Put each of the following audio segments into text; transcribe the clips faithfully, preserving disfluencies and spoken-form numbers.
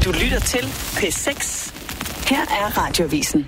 Du lytter til P seks. Her er Radioavisen.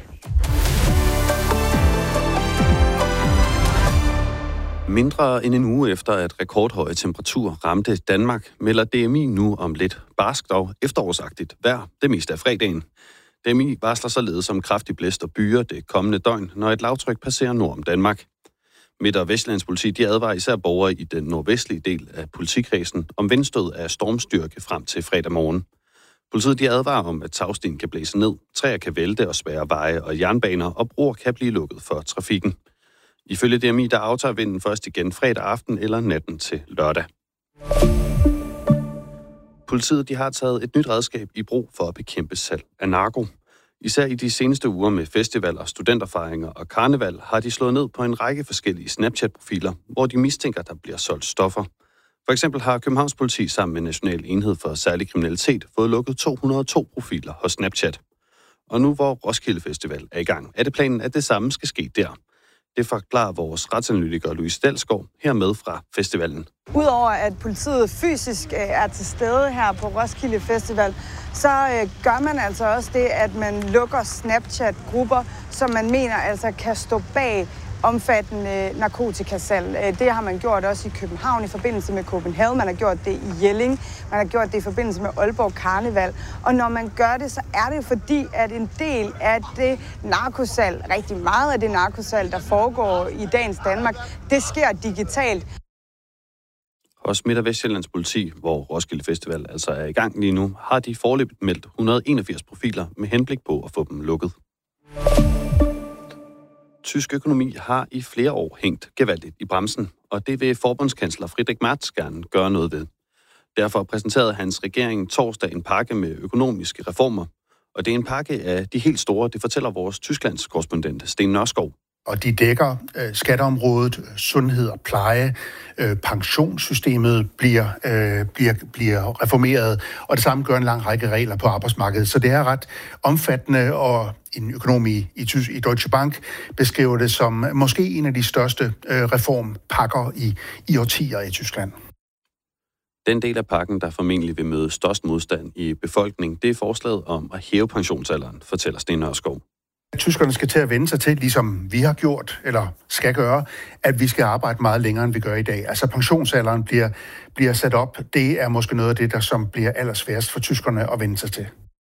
Mindre end en uge efter, at rekordhøje temperatur ramte Danmark, melder D M I nu om lidt barsk dog efterårsagtigt vejr det meste af fredagen. D M I varsler således om kraftig blæst og byer det kommende døgn, når et lavtryk passerer nord om Danmark. Midt- og Vestlands politi de advarer især borgere i den nordvestlige del af politikredsen om vindstød af stormstyrke frem til fredag morgen. Politiet de advarer om, at tagsten kan blæse ned, træer kan vælte og spærre veje og jernbaner, og broer kan blive lukket for trafikken. Ifølge D M I, der aftager vinden først igen fredag aften eller natten til lørdag. Politiet de har taget et nyt redskab i brug for at bekæmpe salg af narko. Især i de seneste uger med festivaler, studenterfejringer og karneval har de slået ned på en række forskellige Snapchat-profiler, hvor de mistænker, der bliver solgt stoffer. For eksempel har Københavns Politi sammen med National Enhed for Særlig Kriminalitet fået lukket to hundrede og to profiler hos Snapchat. Og nu hvor Roskilde Festival er i gang, er det planen, at det samme skal ske der. Det forklarer vores retsanalytiker Louise Dalsgaard hermed fra festivalen. Udover at politiet fysisk er til stede her på Roskilde Festival, så gør man altså også det, at man lukker Snapchat-grupper, som man mener altså kan stå bag omfattende narkotikasalg. Det har man gjort også i København i forbindelse med Copenhagen. Man har gjort det i Jelling. Man har gjort det i forbindelse med Aalborg Karneval. Og når man gør det, så er det fordi, at en del af det narkosalg, rigtig meget af det narkosalg, der foregår i dagens Danmark, det sker digitalt. Hos Midt- og Vestjyllands politi, hvor Roskilde Festival altså er i gang lige nu, har de foreløbigt meldt et hundrede og enogfirs profiler med henblik på at få dem lukket. Tysk økonomi har i flere år hængt gevaldigt i bremsen, og det vil forbundskansler Friedrich Merz gerne gøre noget ved. Derfor præsenterede hans regering torsdag en pakke med økonomiske reformer, og det er en pakke af de helt store, det fortæller vores Tysklands korrespondent Sten Nørskov. Og de dækker øh, skatteområdet, sundhed og pleje, øh, pensionssystemet bliver, øh, bliver, bliver reformeret, og det samme gør en lang række regler på arbejdsmarkedet. Så det er ret omfattende, og en økonom i, i, i Deutsche Bank beskriver det som måske en af de største øh, reformpakker i, i årtier i Tyskland. Den del af pakken, der formentlig vil møde størst modstand i befolkningen, det er forslaget om at hæve pensionsalderen, fortæller Sten Nørskov. Tyskerne skal til at vende sig til, ligesom vi har gjort, eller skal gøre, at vi skal arbejde meget længere, end vi gør i dag. Altså pensionsalderen bliver, bliver sat op. Det er måske noget af det, der som bliver allersværest for tyskerne at vende sig til.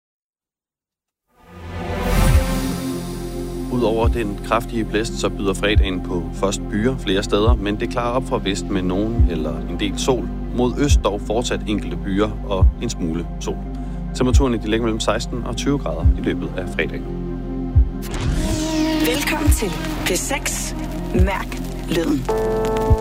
Udover den kraftige blæst, så byder fredagen på først byer flere steder, men det klarer op fra vest med nogen eller en del sol. Mod øst dog fortsat enkelte byer og en smule sol. Temperaturen de ligger mellem seksten og tyve grader i løbet af fredagen. Velkommen til P seks. Mærk lyden.